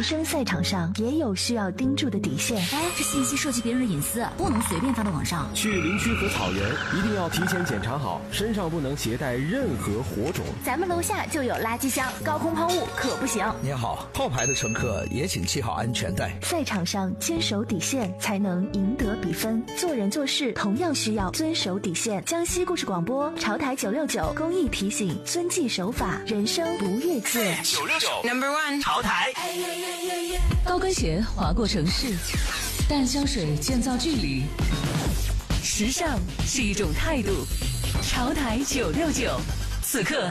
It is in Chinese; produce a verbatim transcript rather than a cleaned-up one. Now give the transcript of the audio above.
人生赛场上也有需要盯住的底线。 哎，这信息涉及别人的隐私，不能随便发到网上。 去林区和草原一定要提前检查好，身上不能携带任何火种。 咱们楼下就有垃圾箱，高空抛物可不行。 您好，后排的乘客也请系好安全带。 赛场上坚守底线，才能赢得比分。做人做事同样需要遵守底线。江西故事广播潮台九六九公益提醒：遵纪守法，人生不越界。 九六九 Number One 潮台。 高跟鞋划过城市，淡香水建造距离。时尚是一种态度。潮台九六九，此刻